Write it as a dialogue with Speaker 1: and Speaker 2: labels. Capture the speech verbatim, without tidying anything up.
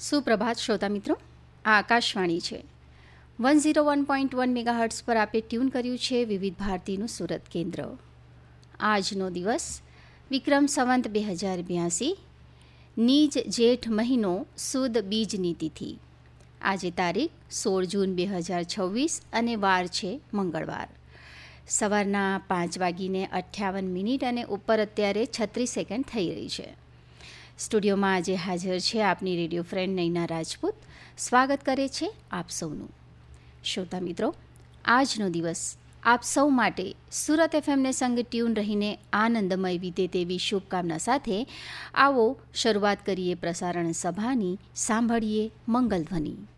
Speaker 1: સુપ્રભાત શ્રોતા મિત્રો, આ આકાશવાણી છે. One zero one point one મેગાહર્ટ્સ પર આપે ટ્યુન કર્યું છે વિવિધ ભારતીનું સુરત કેન્દ્ર. આજનો દિવસ વિક્રમ સંવંત બે હજાર બ્યાસી, નીજ જેઠ મહિનો સુદ બીજની તિથિ. આજે તારીખ સોળ જૂન બે હજાર છવ્વીસ અને વાર છે મંગળવાર. સવારના પાંચ વાગીને અઠ્યાવન મિનિટ અને ઉપર અત્યારે છત્રીસ સેકન્ડ થઈ રહી છે. સ્ટુડિયોમાં આજે હાજર છે આપની રેડિયો ફ્રેન્ડ નૈના રાજપૂત. સ્વાગત કરે છે આપ સૌનું. શ્રોતા મિત્રો, આજનો દિવસ આપ સૌ માટે સુરત એફએમને સંગ ટ્યુન રહીને આનંદમય વીતે તેવી શુભકામના સાથે આવો શરૂઆત કરીએ પ્રસારણ સભાની. સાંભળીએ મંગલધ્વનિ.